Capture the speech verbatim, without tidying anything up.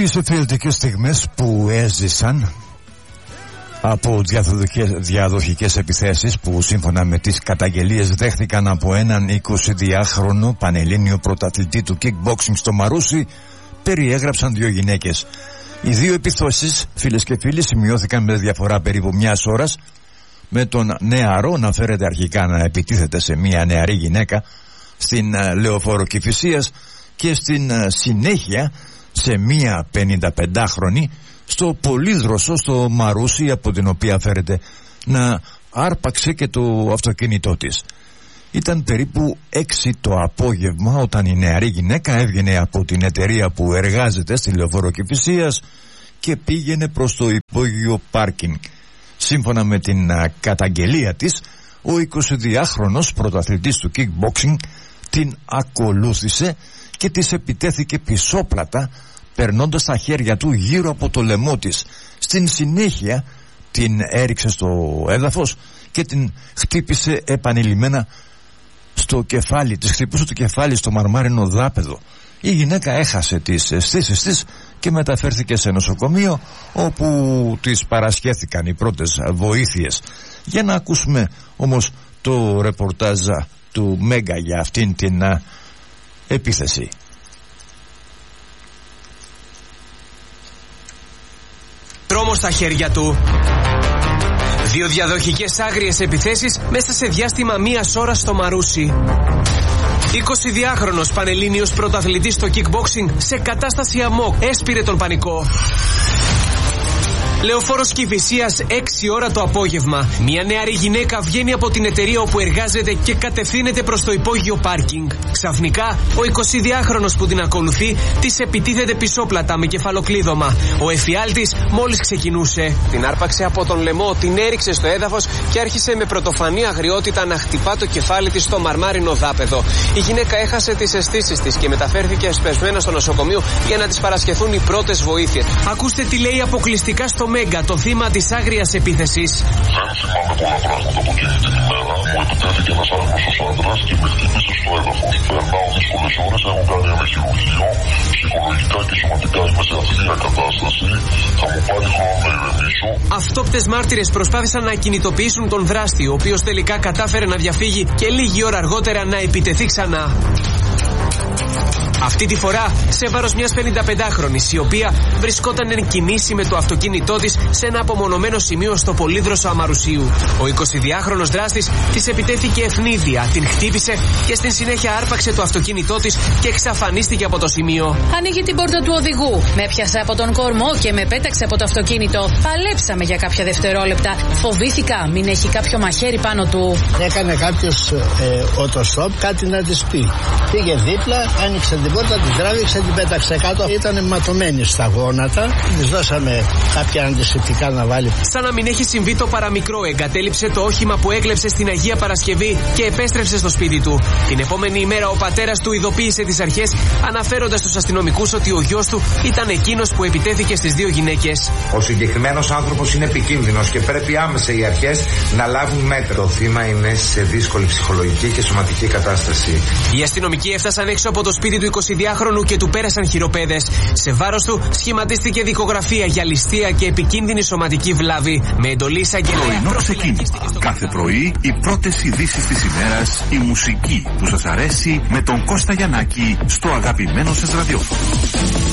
Τις εφιαλτικές στιγμές που έζησαν από διαδοχικές επιθέσεις που σύμφωνα με τις καταγγελίες δέχθηκαν από έναν εικοσιδυάχρονο πανελλήνιο πρωταθλητή του kickboxing στο Μαρούσι, περιέγραψαν δύο γυναίκες. Οι δύο επιθέσεις, φίλες και φίλοι, σημειώθηκαν με διαφορά περίπου μιας ώρας, με τον νεαρό να φέρεται αρχικά να επιτίθεται σε μια νεαρή γυναίκα στην Λεωφόρο Κηφισίας και στην συνέχεια σε μια πενηνταπεντάχρονη στο Πολύδροσο στο Μαρούσι, από την οποία φέρεται να άρπαξε και το αυτοκίνητό της. Ήταν περίπου έξι το απόγευμα όταν η νεαρή γυναίκα έβγαινε από την εταιρεία που εργάζεται στη Λεωφόρο Κηφισίας και πήγαινε προς το υπόγειο πάρκινγκ. Σύμφωνα με την καταγγελία της, ο εικοσιδυάχρονος πρωταθλητής του kickboxing την ακολούθησε και της επιτέθηκε πισόπλατα, περνώντας τα χέρια του γύρω από το λαιμό της. Στην συνέχεια την έριξε στο έδαφος και την χτύπησε επανειλημμένα στο κεφάλι της, χτυπούσε το κεφάλι στο μαρμάρινο δάπεδο. Η γυναίκα έχασε τις αισθήσεις της και μεταφέρθηκε σε νοσοκομείο, όπου της παρασχέθηκαν οι πρώτες βοήθειες. Για να ακούσουμε όμως το ρεπορτάζ του Μέγκα για αυτήν την α, επίθεση. Τρόμος στα χέρια του. Δύο διαδοχικές άγριες επιθέσεις μέσα σε διάστημα μίας ώρας στο Μαρούσι. εικοσιδυάχρονος πανελλήνιος πρωταθλητής στο kickboxing σε κατάσταση αμόκ έσπηρε τον πανικό. Λεωφόρος Κηφισίας, έξι ώρα το απόγευμα. Μια νεαρή γυναίκα βγαίνει από την εταιρεία όπου εργάζεται και κατευθύνεται προς το υπόγειο πάρκινγκ. Ξαφνικά, ο εικοσιδυάχρονος που την ακολουθεί της επιτίθεται πισόπλατα με κεφαλοκλείδωμα. Ο εφιάλτης μόλις ξεκινούσε. Την άρπαξε από τον λαιμό, την έριξε στο έδαφος και άρχισε με πρωτοφανή αγριότητα να χτυπά το κεφάλι της στο μαρμάρινο δάπεδο. Η γυναίκα έχασε τις αισθήσεις της και μεταφέρθηκε εσπεσμένα στο νοσοκομείο για να της παρασχεθούν οι πρώτες βοήθειες. Ακούστε τι λέει αποκλειστικά στο Μέγκα, το θύμα της άγριας επίθεσης. Δεν θυμάμαι πολλά πράγματα από εκείνη την ημέρα. Μου επιτέθηκε ένας άγνωστος άντρας και με χτύπησε στο έδαφος. Περνάω δύσκολες ώρες, έχω κάνει ένα χειρουργείο. Ψυχολογικά και σωματικά είμαι σε αθλία κατάσταση. Θα μου πάρει χρόνο να ηρεμήσω. Αυτόπτες μάρτυρες προσπάθησαν να κινητοποιήσουν τον δράστη, ο οποίος τελικά κατάφερε να διαφύγει και λίγη ώρα αργότερα να επιτεθεί ξανά. Αυτή τη φορά σε βάρος μιας πενηνταπεντάχρονης, η οποία βρισκόταν εν κινήσει με το αυτοκίνητό της σε ένα απομονωμένο σημείο στο Πολύδροσο Αμαρουσίου. Ο εικοσιδυάχρονος δράστης της επιτέθηκε ευνίδια, την χτύπησε και στην συνέχεια άρπαξε το αυτοκίνητό της και εξαφανίστηκε από το σημείο. Ανοίγει την πόρτα του οδηγού, με έπιασε από τον κορμό και με πέταξε από το αυτοκίνητο. Παλέψαμε για κάποια δευτερόλεπτα. Φοβήθηκα μην έχει κάποιο μαχαίρι πάνω του. Έκανε κάποιος ε, οτοστόπ κάτι να της πει. Πήγε δίπλα, άνοιξε την πόρτα, την τράβηξε, την πέταξε κάτω. Ήταν ματωμένη στα γόνατα. Της δώσαμε κάποια αντισηπτικά να βάλει. Σαν να μην έχει συμβεί το παραμικρό, εγκατέλειψε το όχημα που έκλεψε στην Αγία Παρασκευή και επέστρεψε στο σπίτι του. Την επόμενη ημέρα ο πατέρας του ειδοποίησε τις αρχές, αναφέροντας στους αστυνομικούς ότι ο γιος του ήταν εκείνος που επιτέθηκε στις δύο γυναίκες. Ο συγκεκριμένος άνθρωπος είναι επικίνδυνος και πρέπει άμεσα οι αρχές να λάβουν μέτρα. Το θύμα είναι σε δύσκολη ψυχολογική και σωματική κατάσταση. Οι αστυνομικοί έφτασαν έξω από το σπίτι του εικοσιδυάχρονου και του πέρασαν χειροπέδες. Σε βάρος του σχηματίστηκε δικογραφία για ληστεία και επικίνδυνη σωματική βλάβη. Με εντολή εισαγγελέα. Πρωινό ξεκίνημα. Κάθε πρωί οι πρώτες ειδήσεις της ημέρας, η μουσική που σας αρέσει με τον Κώστα Γιαννάκη στο αγαπημένο σας ραδιόφωνο.